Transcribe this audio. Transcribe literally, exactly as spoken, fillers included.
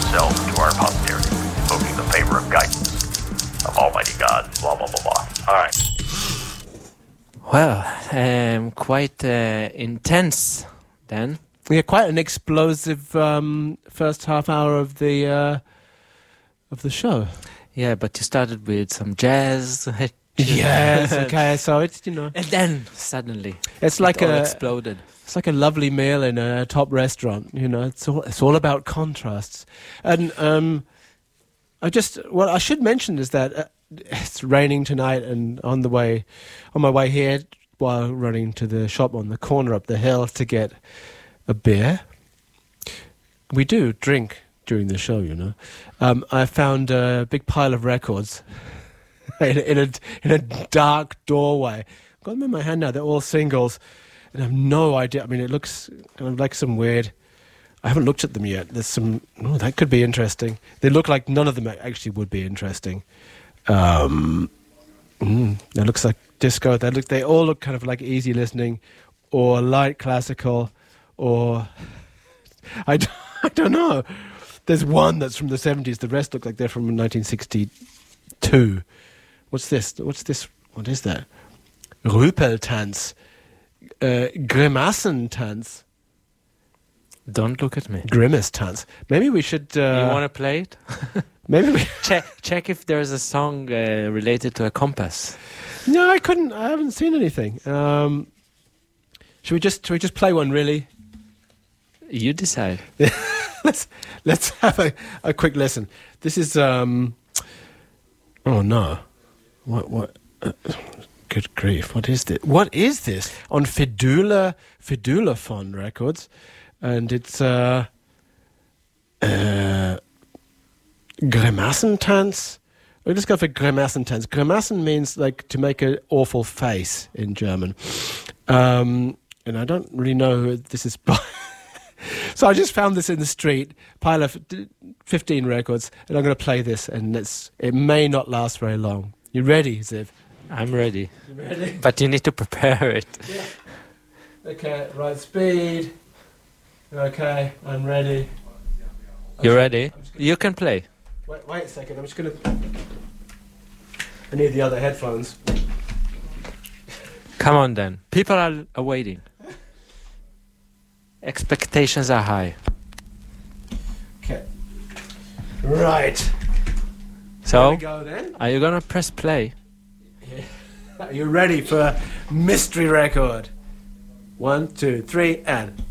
ourselves and to our posterity, invoking the favor of guidance of Almighty God, blah, blah, blah, blah. All right. Well, um, quite uh, intense then. Yeah, quite an explosive um, first half hour of the uh, of the show. Yeah, but you started with some jazz. Yes, okay, so it's, you know... And then, suddenly, it's like it all a, exploded. It's like a lovely meal in a top restaurant, you know. It's all, it's all about contrasts. And um, I just... What I should mention is that uh, it's raining tonight, and on the way... On my way here, while running to the shop on the corner up the hill to get a beer... We do drink during the show, you know. Um, I found a big pile of records... In a, in a in a dark doorway. I've got them in my hand now. They're all singles, and I have no idea. I mean, it looks kind of like some weird. I haven't looked at them yet. There's some. Oh, that could be interesting. They look like none of them actually would be interesting. Um, mm, that looks like disco. They look. They all look kind of like easy listening, or light classical, or I don't, I don't know. There's one that's from the seventies. The rest look like they're from nineteen sixty-two. What's this? What's this? What is that? Rüpeltanz. Uh, Grimassentanz. Don't look at me. Grimace-tanz. Maybe we should... Uh, you want to play it? maybe we... check, check if there's a song uh, related to a compass. No, I couldn't. I haven't seen anything. Um, should we just should we just play one, really? You decide. let's let's have a, a quick listen. This is... Um, oh, no. What, what, uh, good grief, what is this? What is this? On Fidula, Fidulaphon Records, and it's, uh, uh, Grimassentanz. We'll just go for Grimassentanz. Grimassen means, like, to make an awful face in German. Um, and I don't really know who this is by. So I just found this in the street, pile of fifteen records, and I'm going to play this, and it's, it may not last very long. You ready, Ziv? I'm ready. You ready? But you need to prepare it. Yeah. Okay, right speed. Okay, I'm ready. You ready? You can play. Wait, wait a second, I'm just going to... I need the other headphones. Come on then. People are, are waiting. Expectations are high. Okay. Right. So, Here we go then. are you gonna press play? Yeah. Are you ready for a mystery record? One, two, three, and...